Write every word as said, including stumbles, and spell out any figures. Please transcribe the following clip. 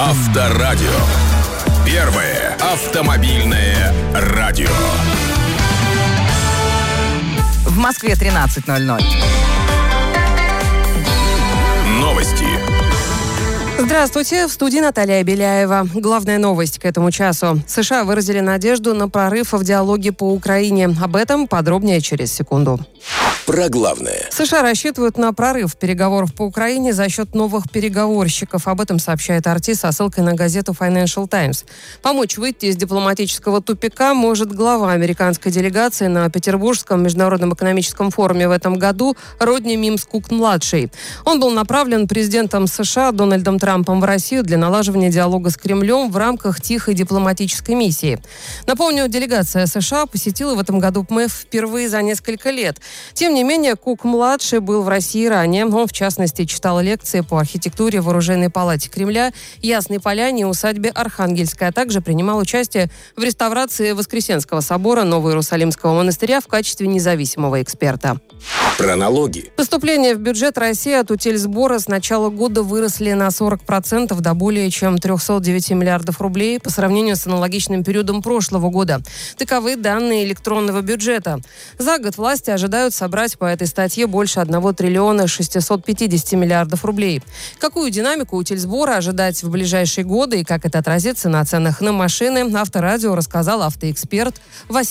Авторадио. Первое автомобильное радио. В Москве тринадцать ноль ноль. Новости. Здравствуйте, в студии Наталья Беляева. Главная новость к этому часу. США выразили надежду на прорыв в диалоге по Украине. Об этом подробнее через секунду. Про главное. США рассчитывают на прорыв переговоров по Украине за счет новых переговорщиков. Об этом сообщает эр ти со ссылкой на газету Financial Times. Помочь выйти из дипломатического тупика может глава американской делегации на Петербургском международном экономическом форуме в этом году Родни Мимс-Кук-младший. Он был направлен президентом США Дональдом Трампом в Россию для налаживания диалога с Кремлем в рамках тихой дипломатической миссии. Напомню, делегация США посетила в этом году ПМЭФ впервые за несколько лет. Тем не менее, Кук-младший был в России ранее. Он, в частности, читал лекции по архитектуре в Оружейной палате Кремля, Ясной Поляне и усадьбе Архангельской, а также принимал участие в реставрации Воскресенского собора Новоиерусалимского монастыря в качестве независимого эксперта. Про налоги. Поступления в бюджет России от утильсбора с начала года выросли на сорок процентов до более чем триста девять миллиардов рублей по сравнению с аналогичным периодом прошлого года. Таковы данные электронного бюджета. За год власти ожидают собрать по этой статье больше одного триллиона шестисот пятидесяти миллиардов рублей. Какую динамику утильсбора ожидать в ближайшие годы и как это отразится на ценах на машины, Авторадио рассказал автоэксперт Василий